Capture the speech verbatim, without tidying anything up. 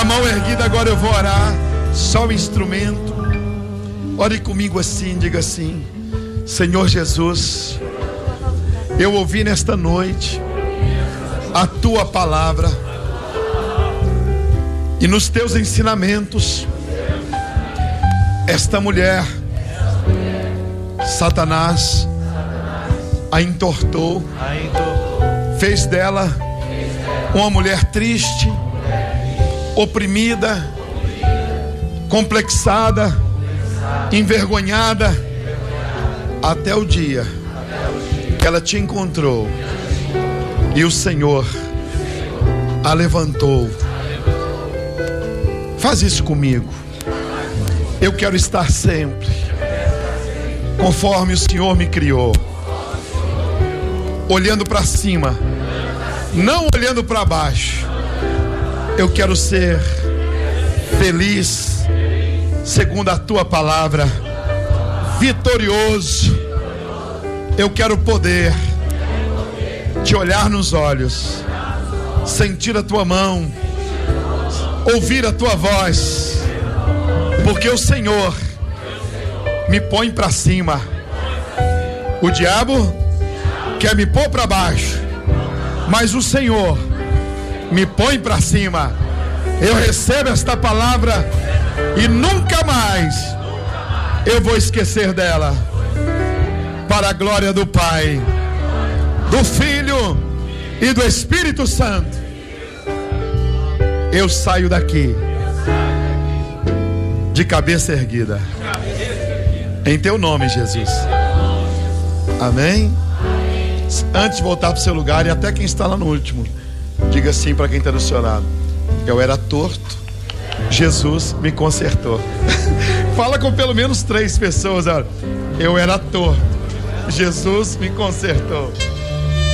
mão erguida, agora eu vou orar. Só o instrumento. Ore comigo assim, diga assim: Senhor Jesus, eu ouvi nesta noite a tua palavra, e nos teus ensinamentos esta mulher, Satanás a entortou, fez dela uma mulher triste, oprimida, complexada, envergonhada, até o dia que ela te encontrou e o Senhor a levantou. Faz isso comigo. Eu quero estar sempre conforme o Senhor me criou, olhando para cima, não olhando para baixo. Eu quero ser feliz segundo a tua palavra, vitorioso. Eu quero poder te olhar nos olhos, sentir a tua mão, ouvir a tua voz, porque o Senhor me põe para cima. O diabo quer me pôr para baixo, mas o Senhor me põe para cima. Eu recebo esta palavra e nunca mais eu vou esquecer dela. Para a glória do Pai, do Filho e do Espírito Santo, eu saio daqui de cabeça erguida, em teu nome, Jesus. Amém? Antes de voltar para o seu lugar, e até quem está lá no último, diga assim para quem está do seu lado: eu era torto, Jesus me consertou. Fala com pelo menos três pessoas. Olha. Eu era torto, Jesus me consertou.